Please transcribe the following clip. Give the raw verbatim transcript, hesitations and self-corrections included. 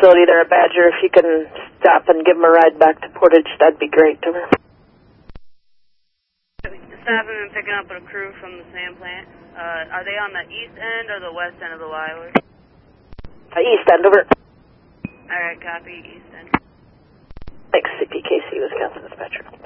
facility there at Badger. If you can stop and give him a ride back to Portage, that'd be great. Over. Stopping and picking up a crew from the sand plant. Uh, are they on the east end or the west end of the Wiley? Uh, east end, over. Alright, copy, east end. Thanks, C P K C, Wisconsin Dispatcher.